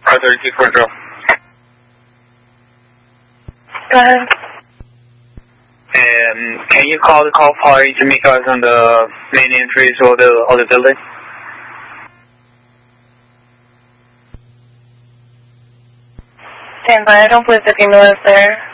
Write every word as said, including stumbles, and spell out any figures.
R thirty-two for drill. Go ahead. Um, can you call the call party to meet us on the main entries of the, of the building? Stand by. I don't believe the female is there.